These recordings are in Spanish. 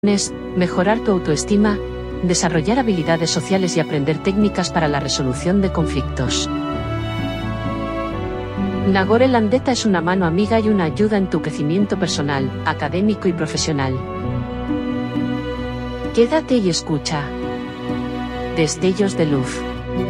Mejorar tu autoestima, desarrollar habilidades sociales y aprender técnicas para la resolución de conflictos. Nagore Landeta es una mano amiga y una ayuda en tu crecimiento personal, académico y profesional. Quédate y escucha. Destellos de luz.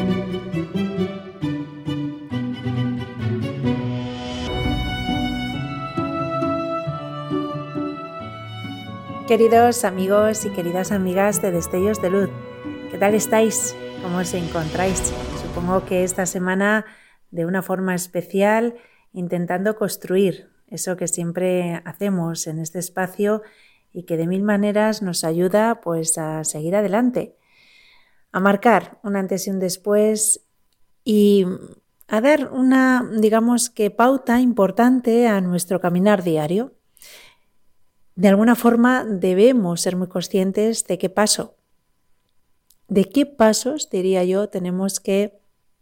Queridos amigos y queridas amigas de Destellos de Luz, ¿qué tal estáis? ¿Cómo os encontráis? Supongo que esta semana, de una forma especial, intentando construir eso que siempre hacemos en este espacio y que de mil maneras nos ayuda pues a seguir adelante, a marcar un antes y un después y a dar una, digamos que pauta importante a nuestro caminar diario. De alguna forma debemos ser muy conscientes de qué pasos, diría yo, tenemos que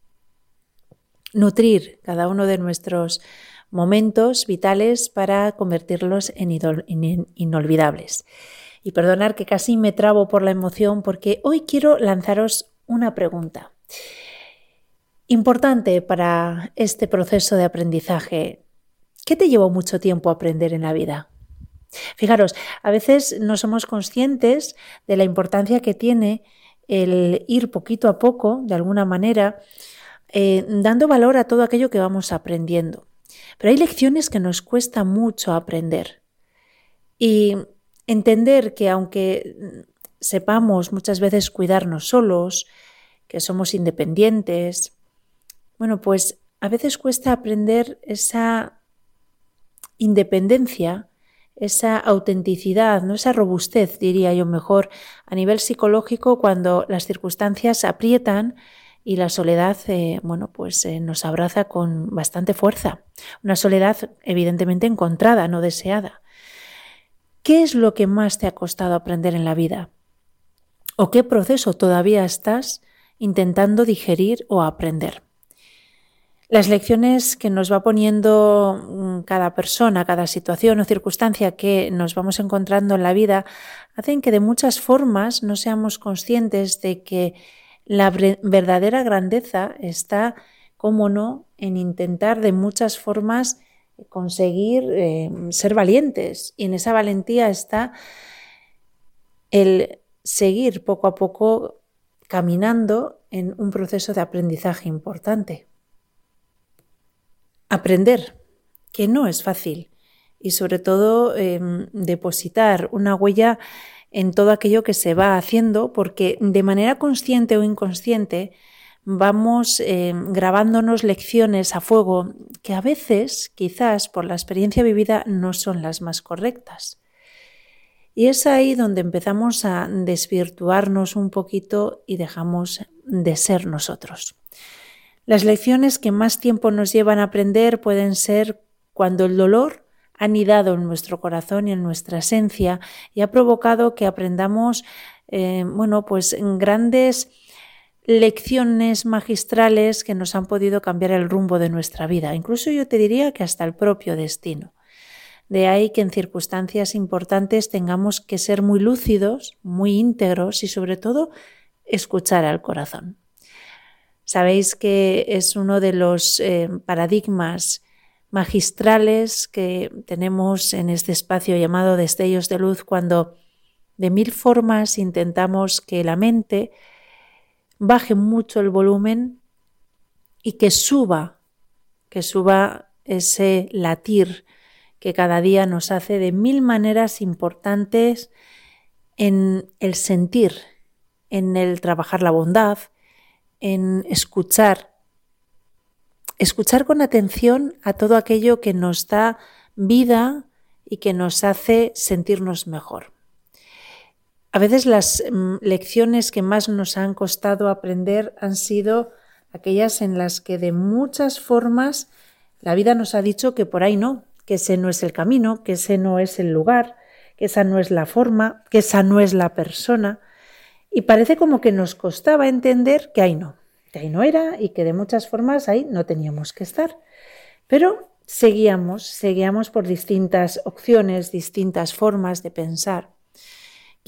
nutrir cada uno de nuestros momentos vitales para convertirlos en inolvidables. Y perdonar que casi me trabo por la emoción porque hoy quiero lanzaros una pregunta importante para este proceso de aprendizaje. ¿Qué te llevó mucho tiempo aprender en la vida? Fijaros, a veces no somos conscientes de la importancia que tiene el ir poquito a poco, de alguna manera, dando valor a todo aquello que vamos aprendiendo. Pero hay lecciones que nos cuesta mucho aprender. Y entender que aunque sepamos muchas veces cuidarnos solos, que somos independientes, bueno, pues a veces cuesta aprender esa independencia, esa autenticidad, ¿no? Esa robustez, diría yo mejor, a nivel psicológico cuando las circunstancias aprietan y la soledad nos abraza con bastante fuerza. Una soledad evidentemente encontrada, no deseada. ¿Qué es lo que más te ha costado aprender en la vida? ¿O qué proceso todavía estás intentando digerir o aprender? Las lecciones que nos va poniendo cada persona, cada situación o circunstancia que nos vamos encontrando en la vida hacen que de muchas formas no seamos conscientes de que la verdadera grandeza está, cómo no, en intentar de muchas formas conseguir ser valientes. Y en esa valentía está el seguir poco a poco caminando en un proceso de aprendizaje importante. Aprender, que no es fácil, y sobre todo depositar una huella en todo aquello que se va haciendo, porque de manera consciente o inconsciente vamos grabándonos lecciones a fuego que a veces, quizás por la experiencia vivida, no son las más correctas. Y es ahí donde empezamos a desvirtuarnos un poquito y dejamos de ser nosotros. Las lecciones que más tiempo nos llevan a aprender pueden ser cuando el dolor ha anidado en nuestro corazón y en nuestra esencia y ha provocado que aprendamos grandes lecciones magistrales que nos han podido cambiar el rumbo de nuestra vida. Incluso yo te diría que hasta el propio destino. De ahí que en circunstancias importantes tengamos que ser muy lúcidos, muy íntegros y sobre todo escuchar al corazón. Sabéis que es uno de los paradigmas magistrales que tenemos en este espacio llamado Destellos de Luz, cuando de mil formas intentamos que la mente baje mucho el volumen y que suba ese latir que cada día nos hace de mil maneras importantes en el sentir, en el trabajar la bondad, en escuchar con atención a todo aquello que nos da vida y que nos hace sentirnos mejor. A veces las lecciones que más nos han costado aprender han sido aquellas en las que de muchas formas la vida nos ha dicho que por ahí no, que ese no es el camino, que ese no es el lugar, que esa no es la forma, que esa no es la persona. Y parece como que nos costaba entender que ahí no era y que de muchas formas ahí no teníamos que estar. Pero seguíamos por distintas opciones, distintas formas de pensar.